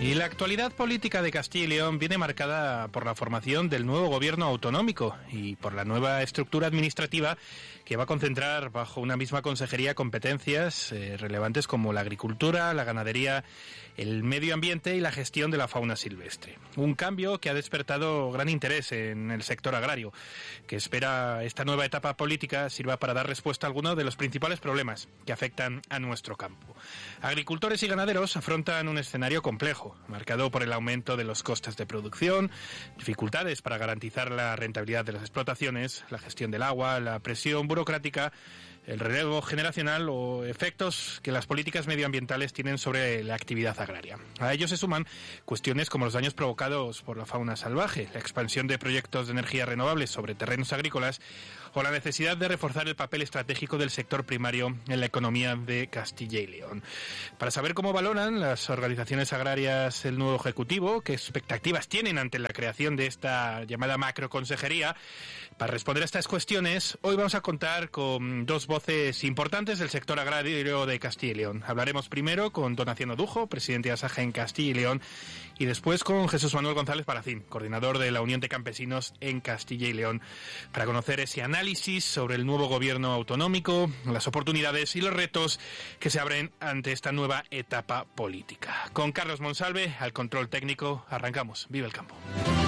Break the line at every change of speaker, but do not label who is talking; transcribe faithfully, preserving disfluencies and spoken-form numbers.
Y la actualidad política de Castilla y León viene marcada por la formación del nuevo gobierno autonómico y por la nueva estructura administrativa que va a concentrar bajo una misma consejería competencias eh, relevantes como la agricultura, la ganadería, el medio ambiente y la gestión de la fauna silvestre. Un cambio que ha despertado gran interés en el sector agrario, que espera esta nueva etapa política sirva para dar respuesta a algunos de los principales problemas que afectan a nuestro campo. Agricultores y ganaderos afrontan un escenario complejo, marcado por el aumento de los costes de producción, dificultades para garantizar la rentabilidad de las explotaciones, la gestión del agua, la presión burocrática, el relevo generacional o efectos que las políticas medioambientales tienen sobre la actividad agraria. A ello se suman cuestiones como los daños provocados por la fauna salvaje, la expansión de proyectos de energías renovables sobre terrenos agrícolas o la necesidad de reforzar el papel estratégico del sector primario en la economía de Castilla y León. Para saber cómo valoran las organizaciones agrarias el nuevo Ejecutivo, qué expectativas tienen ante la creación de esta llamada macroconsejería, para responder a estas cuestiones, hoy vamos a contar con dos voces importantes del sector agrario de Castilla y León. Hablaremos primero con don Haciendo Dujo, presidente de Asaja en Castilla y León, y después con Jesús Manuel González Palacín, coordinador de la Unión de Campesinos en Castilla y León, para conocer ese análisis sobre el nuevo gobierno autonómico, las oportunidades y los retos que se abren ante esta nueva etapa política. Con Carlos Monsalve, al control técnico, arrancamos. ¡Viva el campo!